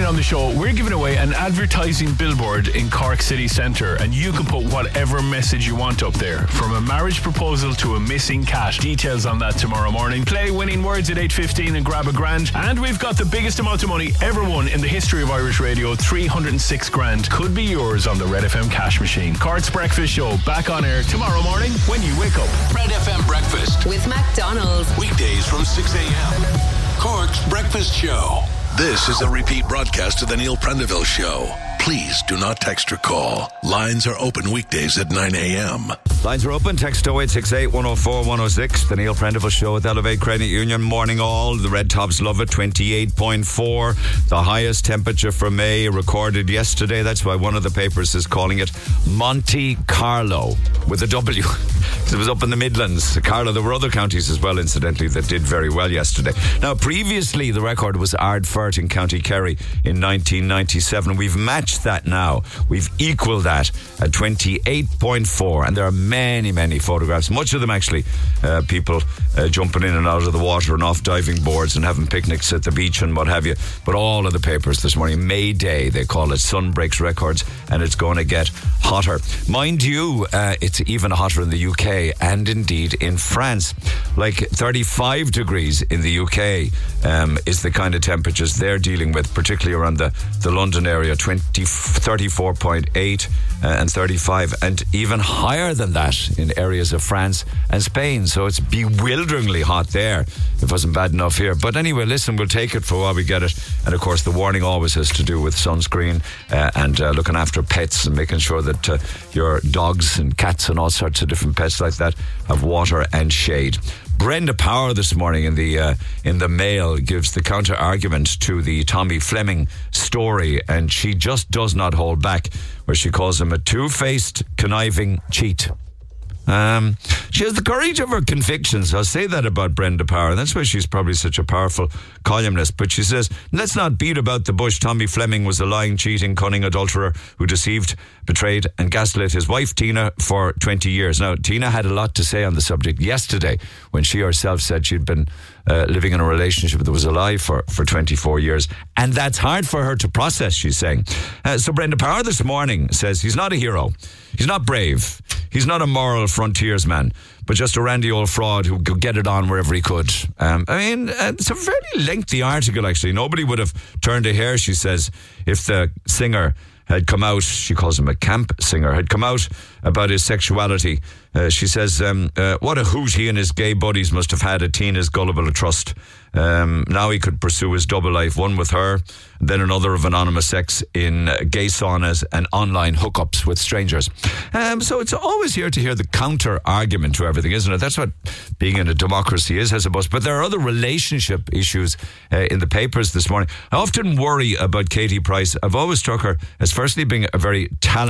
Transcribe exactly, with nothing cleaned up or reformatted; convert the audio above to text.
on the show, we're giving away an advertising billboard in Cork City Centre, and you can put whatever message you want up there, from a marriage proposal to a missing cat. Details on that tomorrow morning. Play winning words at eight fifteen and grab a grand. And we've got the biggest amount of money ever won in the history of Irish radio. three hundred six grand could be yours on the Red F M cash machine. Cork's Breakfast Show back on air tomorrow morning when you wake up. Red F M Breakfast with McDonald's. Weekdays from six a.m. Cork's Breakfast Show. This is a repeat broadcast of the Neil Prendeville Show. Please do not text or call. Lines are open weekdays at nine a.m. Lines are open. Text oh eight six eight, one oh four, one oh six. The Neil Prendeville Show with Elevate Credit Union. Morning all. The Red Tops love it. twenty-eight point four. The highest temperature for May recorded yesterday. That's why one of the papers is calling it Monte Carlo with a W. It was up in the Midlands. Carlo, there were other counties as well, incidentally, that did very well yesterday. Now, previously, the record was Ardfert in County Kerry in nineteen ninety-seven. We've matched that now. We've equaled that at twenty-eight point four. And there are many, many photographs. Much of them, actually, uh, people uh, jumping in and out of the water and off diving boards and having picnics at the beach and what have you. But all of the papers this morning, May Day, they call it. Sun breaks records, and it's going to get hotter. Mind you, uh, it's even hotter in the U K and indeed in France. Like thirty-five degrees in the U K um, is the kind of temperatures they're dealing with, particularly around the, the London area. twenty, thirty-four point eight uh, and thirty-five, and even higher than that in areas of France and Spain. So it's bewilderingly hot there. It wasn't bad enough here. But anyway, listen, we'll take it for while we get it. And of course, the warning always has to do with sunscreen uh, and uh, looking after pets and making sure that uh, your dogs and cats and all sorts of different pets like that have water and shade. Brenda Power this morning in the uh, in the Mail gives the counter argument to the Tommy Fleming story, and she just does not hold back, where she calls him a two-faced, conniving cheat. Um, she has the courage of her convictions. I'll say that about Brenda Power. That's why she's probably such a powerful columnist. But she says, let's not beat about the bush. Tommy Fleming was a lying, cheating, cunning adulterer who deceived, betrayed and gaslit his wife Tina for twenty years. Now, Tina had a lot to say on the subject yesterday when she herself said she'd been uh, living in a relationship that was a lie for, for twenty-four years. And that's hard for her to process, she's saying. Uh, so Brenda Power this morning says he's not a hero. He's not brave. He's not a moral frontiersman, but just a randy old fraud who could get it on wherever he could. Um, I mean, uh, it's a fairly lengthy article, actually. Nobody would have turned a hair, she says, if the singer had come out, she calls him a camp singer, had come out about his sexuality. Uh, she says, um, uh, what a hoot he and his gay buddies must have had at Tina's gullible trust. Um, now he could pursue his double life, one with her, then another of anonymous sex in uh, gay saunas and online hookups with strangers. Um, so it's always here to hear the counter argument to everything, isn't it? That's what being in a democracy is, I suppose. But there are other relationship issues uh, in the papers this morning. I often worry about Katie Price. I've always struck her as firstly being a very talented